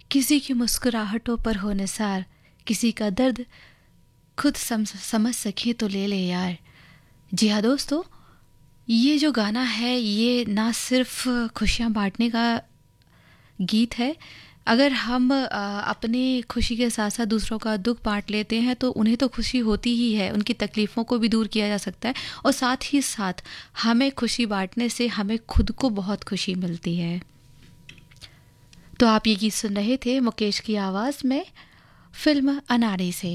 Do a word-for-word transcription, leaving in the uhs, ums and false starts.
किसी की मुस्कुराहटों पर हो निसार, किसी का दर्द खुद सम, समझ सके तो ले ले यार। जी हाँ दोस्तों, ये जो गाना है ये ना सिर्फ खुशियाँ बांटने का गीत है। अगर हम अ, अपनी खुशी के साथ साथ दूसरों का दुख बांट लेते हैं तो उन्हें तो खुशी होती ही है, उनकी तकलीफ़ों को भी दूर किया जा सकता है और साथ ही साथ हमें खुशी बांटने से हमें खुद को बहुत खुशी मिलती है। तो आप ये गीत सुन रहे थे मुकेश की आवाज़ में, फिल्म अनाड़ी से।